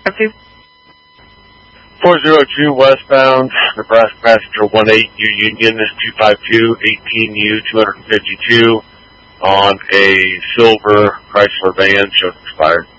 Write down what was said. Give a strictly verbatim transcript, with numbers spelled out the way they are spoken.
Okay. four oh two westbound, Nebraska passenger one eight U Union two five two eighteen U two fifty-two on a silver Chrysler van, shows expired.